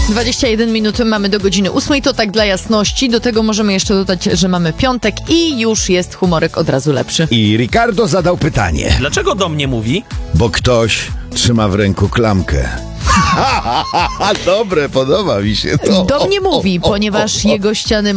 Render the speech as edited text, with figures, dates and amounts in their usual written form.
21 minut mamy do godziny 8, to tak dla jasności. Do tego możemy jeszcze dodać, że mamy piątek i już jest humorek od razu lepszy. I Ricardo zadał pytanie, Dlaczego do mnie mówi? bo ktoś trzyma w ręku klamkę. Dobre, podoba mi się to. Do mnie mówi, ponieważ jego ściany